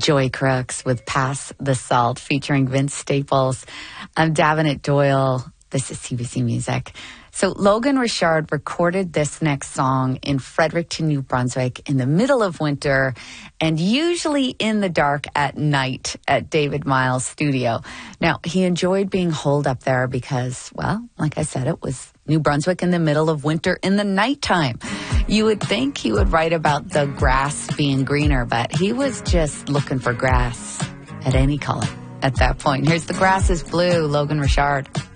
Joy Crooks with Pass the Salt featuring Vince Staples. I'm Davenant Doyle. This is CBC Music. So Logan Richard recorded this next song in Fredericton, New Brunswick in the middle of winter and usually in the dark at night at David Miles' studio. Now, he enjoyed being holed up there because, well, like I said, it was New Brunswick in the middle of winter in the nighttime. You would think he would write about the grass being greener, but he was just looking for grass at any color at that point. Here's The Grass is Blue, Logan Richard.